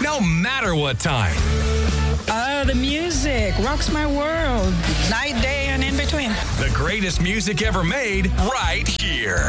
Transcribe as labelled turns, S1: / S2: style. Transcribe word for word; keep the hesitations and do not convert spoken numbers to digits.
S1: no matter what time.
S2: Oh, the music rocks my world. Night, day, and in between.
S1: The greatest music ever made, right here.